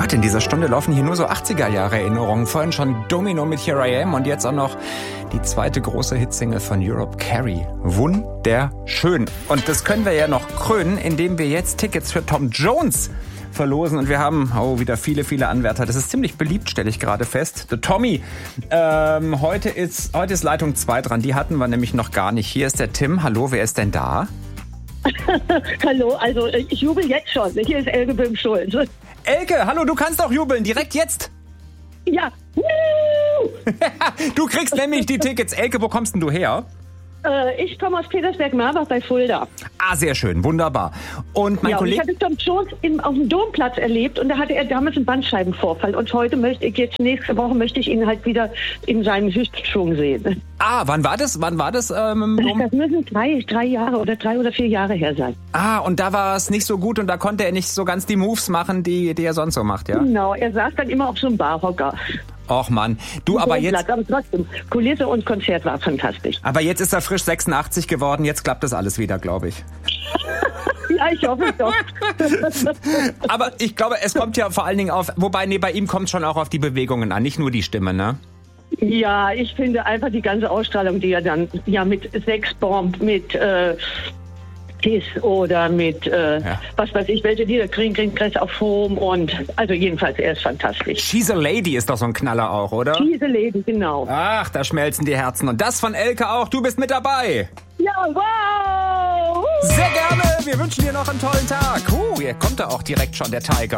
Gott, in dieser Stunde laufen hier nur so 80er-Jahre-Erinnerungen. Vorhin schon Domino mit Here I Am und jetzt auch noch die zweite große Hitsingle von Europe, Carrie. Wunderschön. Und das können wir ja noch krönen, indem wir jetzt Tickets für Tom Jones verlosen. Und wir haben wieder viele Anwärter. Das ist ziemlich beliebt, stelle ich gerade fest. The Tommy. Heute ist Leitung 2 dran. Die hatten wir nämlich noch gar nicht. Hier ist der Tim. Hallo, wer ist denn da? Hallo, also ich jubel jetzt schon. Hier ist Elke Böhm-Schulz. Elke, hallo, du kannst auch jubeln, direkt jetzt. Ja. Du kriegst nämlich die Tickets. Elke, wo kommst denn du her? Ich komme aus Petersberg-Marbach bei Fulda. Ah, sehr schön, wunderbar. Und mein Kollege... Ich hatte Tom Jones auf dem Domplatz erlebt und da hatte er damals einen Bandscheibenvorfall. Und nächste Woche möchte ich ihn halt wieder in seinem Höchstschwung sehen. Ah, wann war das? Das müssen 3 Jahre oder 3 oder 4 Jahre her sein. Ah, und da war es nicht so gut und da konnte er nicht so ganz die Moves machen, die er sonst so macht, ja? Genau, er saß dann immer auf so einem Barhocker. Och Mann, du, aber jetzt... Aber trotzdem, Kulisse und Konzert war fantastisch. Aber jetzt ist er frisch 86 geworden, jetzt klappt das alles wieder, glaube ich. Ja, ich hoffe doch. Aber ich glaube, es kommt ja vor allen Dingen bei ihm kommt es schon auch auf die Bewegungen an, nicht nur die Stimme, ne? Ja, ich finde einfach die ganze Ausstrahlung, die er dann mit Sexbomb, mit Kiss oder mit, was weiß ich, welche Lieder, Green Crest auf Home und, also jedenfalls, er ist fantastisch. She's a Lady ist doch so ein Knaller auch, oder? She's a Lady, genau. Ach, da schmelzen die Herzen. Und das von Elke auch, du bist mit dabei. Ja, wow! Sehr gerne, wir wünschen dir noch einen tollen Tag. Hier kommt er auch direkt schon, der Tiger.